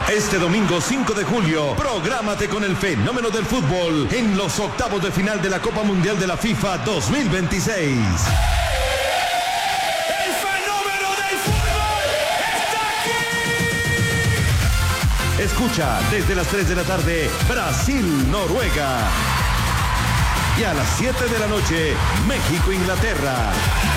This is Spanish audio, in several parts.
Este domingo 5 de julio, prográmate con el fenómeno del fútbol en los octavos de final de la Copa Mundial de la FIFA 2026. Escucha desde las 3 de la tarde Brasil-Noruega y a las 7 de la noche México-Inglaterra.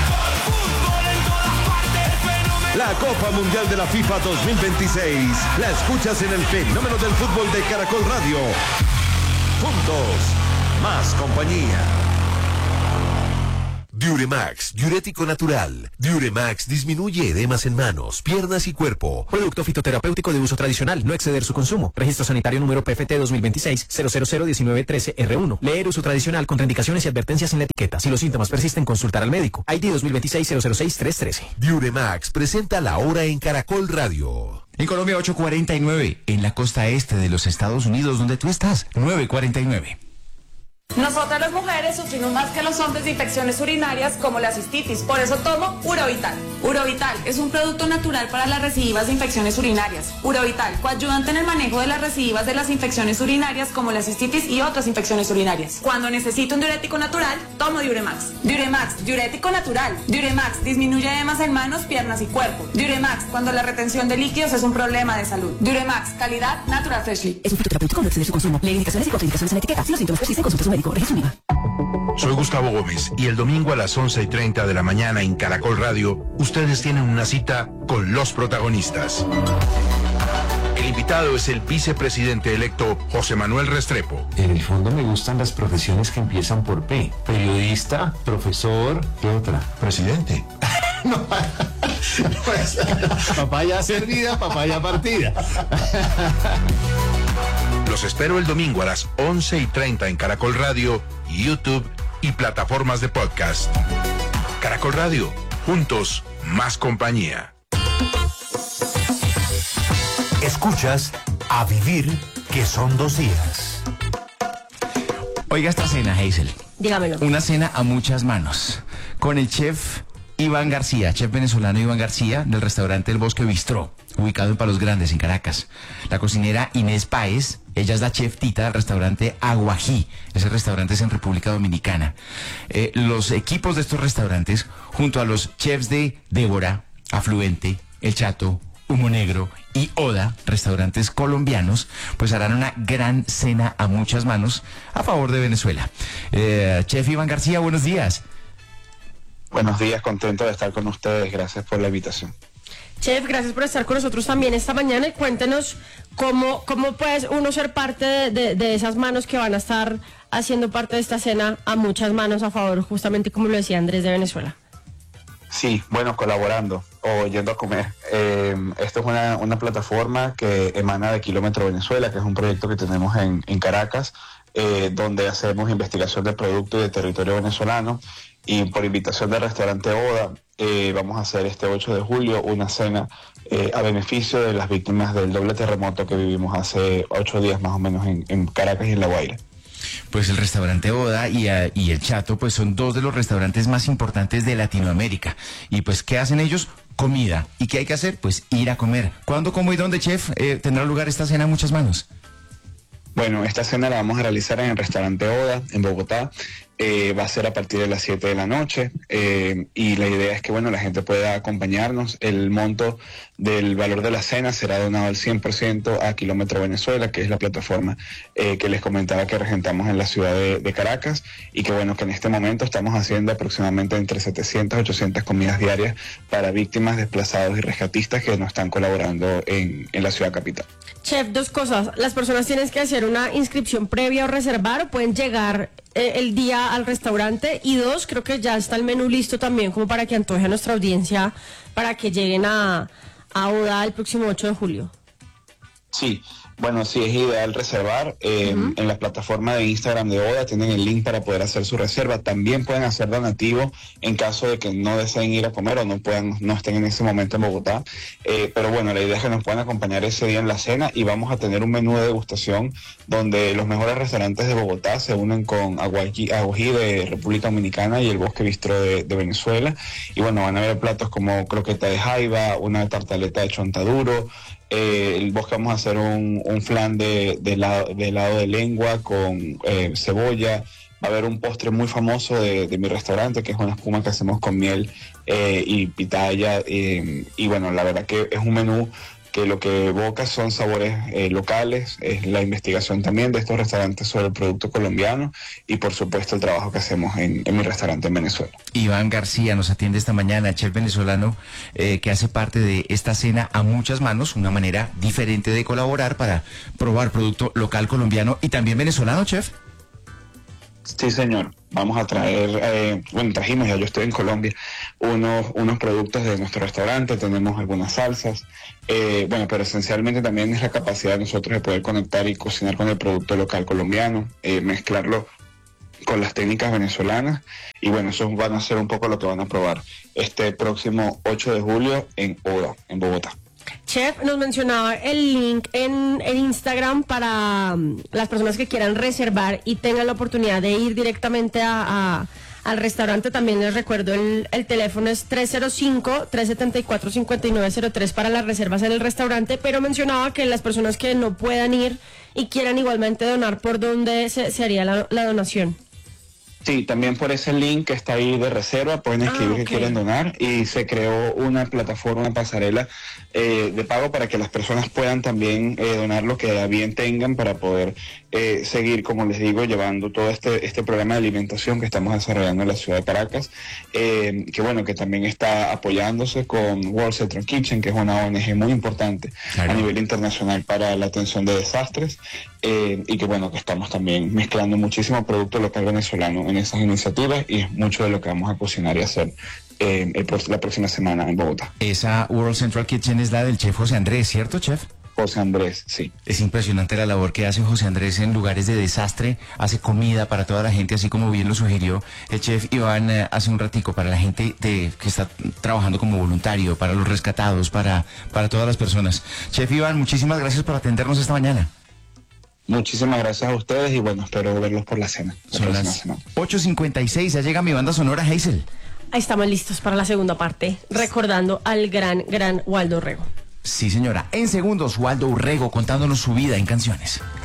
La Copa Mundial de la FIFA 2026 la escuchas en el fenómeno del fútbol de Caracol Radio. Juntos, más compañía. Diuremax, diurético natural. Diuremax disminuye edemas en manos, piernas y cuerpo. Producto fitoterapéutico de uso tradicional, no exceder su consumo. Registro sanitario número PFT 2026-0001913R1. Leer uso tradicional, contraindicaciones y advertencias en la etiqueta. Si los síntomas persisten, consultar al médico. ID 2026-006-313. Diuremax presenta la hora en Caracol Radio. En Colombia 8:49, en la costa este de los Estados Unidos, donde tú estás, 9:49. Nosotras las mujeres sufrimos más que los hombres de infecciones urinarias como la cistitis, por eso tomo Urovital. Urovital es un producto natural para las recidivas de infecciones urinarias. Urovital, coayudante en el manejo de las recidivas de las infecciones urinarias como la cistitis y otras infecciones urinarias. Cuando necesito un diurético natural, tomo Diuremax. Diuremax, diurético natural. Diuremax disminuye edemas en manos, piernas y cuerpo. Diuremax, cuando la retención de líquidos es un problema de salud. Diuremax, calidad Natural Freshly. Es un fitoterapéutico, no exceder su consumo. Lee indicaciones y contraindicaciones en la etiqueta. Si los síntomas persisten, consulte a su médico. Soy Gustavo Gómez y el domingo a las 11:30 de la mañana en Caracol Radio, ustedes tienen una cita con los protagonistas. El invitado es el vicepresidente electo José Manuel Restrepo. En el fondo me gustan las profesiones que empiezan por P. Periodista, profesor, ¿qué otra? Presidente. No, pues, papaya servida, papaya partida. Los espero el domingo a las 11:30 en Caracol Radio, YouTube y plataformas de podcast. Caracol Radio, juntos, más compañía. Escuchas A Vivir, que son 2 días. Oiga esta cena, Hazel. Dígamelo. Una cena a muchas manos. Con el chef Iván García, chef venezolano Iván García, del restaurante El Bosque Bistró, ubicado en Palos Grandes, en Caracas. La cocinera Inés Páez, ella es la chef Tita del restaurante Aguají. Ese restaurante es en República Dominicana. Los equipos de estos restaurantes, junto a los chefs de Débora, Afluente, El Chato, Humo Negro y Oda, restaurantes colombianos, pues harán una gran cena a muchas manos a favor de Venezuela. Chef Iván García, buenos días. Buenos días, contento de estar con ustedes. Gracias por la invitación. Chef, gracias por estar con nosotros también esta mañana y cuéntenos cómo puede uno ser parte de esas manos que van a estar haciendo parte de esta cena a muchas manos a favor, justamente como lo decía Andrés, de Venezuela. Sí, bueno, colaborando o yendo a comer. Esto es una plataforma que emana de Kilómetro Venezuela, que es un proyecto que tenemos en Caracas, donde hacemos investigación de producto y de territorio venezolano. Y por invitación del restaurante Oda, vamos a hacer este 8 de julio una cena a beneficio de las víctimas del doble terremoto que vivimos hace 8 días más o menos en Caracas y en La Guaira. Pues el restaurante Oda y El Chato pues son 2 de los restaurantes más importantes de Latinoamérica. Y pues, ¿qué hacen ellos? Comida. ¿Y qué hay que hacer? Pues ir a comer. ¿Cuándo, cómo y dónde, chef, tendrá lugar esta cena a muchas manos? Bueno, esta cena la vamos a realizar en el restaurante Oda, en Bogotá. Va a ser a partir de las 7 de la noche y la idea es que la gente pueda acompañarnos. El monto del valor de la cena será donado al 100% a Kilómetro Venezuela, que es la plataforma que les comentaba que regentamos en la ciudad de Caracas y que que en este momento estamos haciendo aproximadamente entre 700 y 800 comidas diarias para víctimas, desplazados y rescatistas que nos están colaborando en la ciudad capital. Chef, 2 cosas. ¿Las personas tienen que hacer una inscripción previa o reservar o pueden llegar el día al restaurante? Y 2, creo que ya está el menú listo también como para que antoje a nuestra audiencia para que lleguen a Oda el próximo 8 de julio. Sí, sí, es ideal reservar. En la plataforma de Instagram de Oda tienen el link para poder hacer su reserva. También pueden hacer donativo en caso de que no deseen ir a comer o no estén en ese momento en Bogotá. Pero la idea es que nos puedan acompañar ese día en la cena y vamos a tener un menú de degustación donde los mejores restaurantes de Bogotá se unen con Aguají de República Dominicana y el Bosque Bistró de Venezuela. Y van a haber platos como croqueta de jaiba, una tartaleta de chontaduro, El bosque vamos a hacer un flan de helado de lengua con cebolla. Va a haber un postre muy famoso de mi restaurante, que es una espuma que hacemos con miel y pitaya. Y bueno, la verdad que es un menú que lo que evoca son sabores locales, es la investigación también de estos restaurantes sobre el producto colombiano y por supuesto el trabajo que hacemos en mi restaurante en Venezuela. Iván García nos atiende esta mañana, chef venezolano que hace parte de esta cena a muchas manos, una manera diferente de colaborar para probar producto local colombiano y también venezolano, chef. Sí, señor. Vamos a traer, trajimos, ya yo estoy en Colombia, unos productos de nuestro restaurante, tenemos algunas salsas, pero esencialmente también es la capacidad de nosotros de poder conectar y cocinar con el producto local colombiano, mezclarlo con las técnicas venezolanas, y bueno, eso van a ser un poco lo que van a probar este próximo 8 de julio en Oda, en Bogotá. Chef, nos mencionaba el link en Instagram para las personas que quieran reservar y tengan la oportunidad de ir directamente al restaurante. También les recuerdo, el teléfono es 305-374-5903 para las reservas en el restaurante, pero mencionaba que las personas que no puedan ir y quieran igualmente donar, ¿por dónde se haría la donación? Sí, también por ese link que está ahí de reserva pueden escribir que quieren donar, y se creó una plataforma, una pasarela de pago para que las personas puedan también donar lo que bien tengan para poder seguir, como les digo, llevando todo este programa de alimentación que estamos desarrollando en la ciudad de Caracas, que también está apoyándose con World Central Kitchen, que es una ONG muy importante a nivel internacional para la atención de desastres, y que estamos también mezclando muchísimo producto local venezolano en esas iniciativas, y es mucho de lo que vamos a cocinar y hacer la próxima semana en Bogotá. Esa World Central Kitchen es la del chef José Andrés, ¿cierto, chef? José Andrés, sí. Es impresionante la labor que hace José Andrés en lugares de desastre, hace comida para toda la gente, así como bien lo sugirió el chef Iván hace un ratico, para la gente que está trabajando como voluntario, para los rescatados, para todas las personas. Chef Iván, muchísimas gracias por atendernos esta mañana. Muchísimas gracias a ustedes y espero verlos por la cena. Son las 8:56, ya llega mi banda sonora, Hazel. Ahí estamos listos para la segunda parte, recordando al gran Waldo Urrego. Sí, señora. En segundos, Waldo Urrego contándonos su vida en canciones.